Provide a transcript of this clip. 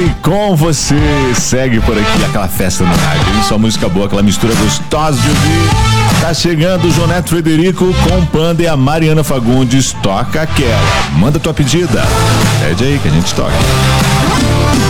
bem com você? Segue por aqui aquela festa no rádio, hein? Só música boa, aquela mistura gostosa de ouvir. Tá chegando o João Neto Frederico com o Panda e a Mariana Fagundes. Toca aquela. Manda tua pedida. Pede aí que a gente toca.